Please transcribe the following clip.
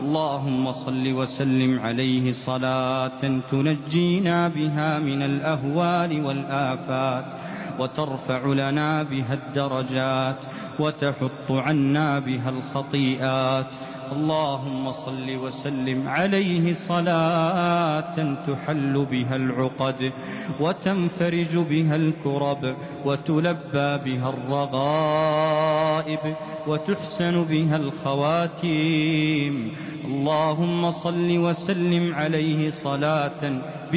اللهم صل وسلم عليه صلاة تنجينا بها من الأهوال والآفات وترفع لنا بها الدرجات وتحط عنا بها الخطيئات. اللهم صل وسلم عليه صلاة تحل بها العقد وتنفرج بها الكرب وتلبى بها الرغائب وتحسن بها الخواتيم. اللهم صل وسلم عليه صلاة